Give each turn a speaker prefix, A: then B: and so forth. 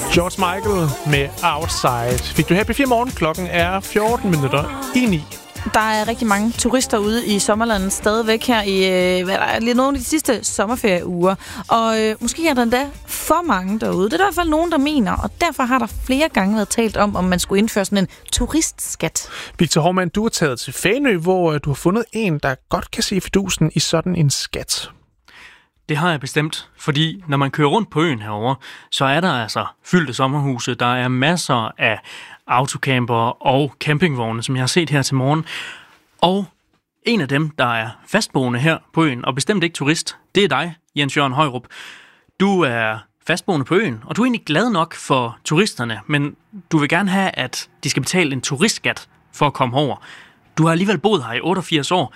A: George Michael med Outside. Fik du her på 4 morgen. Klokken er 14 minutter i 9.
B: Der er rigtig mange turister ude i sommerlandet stadigvæk her i nogle af de sidste sommerferieuger. Og måske er der endda for mange derude. Det er der i hvert fald nogen, der mener, og derfor har der flere gange været talt om man skulle indføre sådan en turistskat.
A: Victor Hovmand, du er taget til Fanø, hvor du har fundet en, der godt kan se fidusen i sådan en skat.
C: Det har jeg bestemt, fordi når man kører rundt på øen herovre, så er der altså fyldte sommerhuse. Der er masser af autocamper og campingvogne, som jeg har set her til morgen. Og en af dem, der er fastboende her på øen, og bestemt ikke turist, det er dig, Jens Jørgen Højrup. Du er fastboende på øen, og du er egentlig glad nok for turisterne, men du vil gerne have, at de skal betale en turistskat for at komme over. Du har alligevel boet her i 88 år.